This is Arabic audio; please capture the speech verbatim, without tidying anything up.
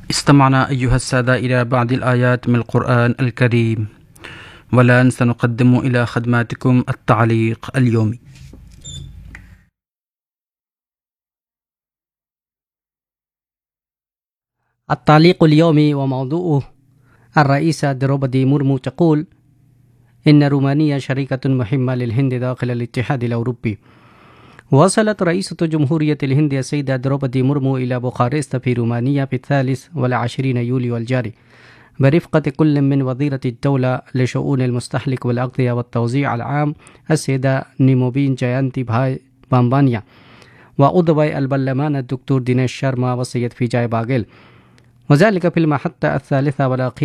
استمعنا أيها السادة إلى بعض الآيات من القرآن الكريم، والآن سنقدم إلى خدماتكم التعليق اليومي. التعليق اليومي وموضوعه: الرئيسة دروبدي مرمو تقول إن رومانيا شريكة مهمة للهند داخل الاتحاد الأوروبي. وصلت رئيسة جمهورية الهند السيدة دروبدي مرمو إلى بوخارست في رومانيا في الثالث والعشرين يوليو الجاري برفقة كل من وزيرة الدولة لشؤون المستهلك والأغذية والتوزيع العام السيدة نيموبين جايانتي بهاي بامبانيا، وعضوي البرلمان الدكتور دينيش شارما والسيد فيجاي باغيل، وذلك في المحطة الثالثة والأخيرة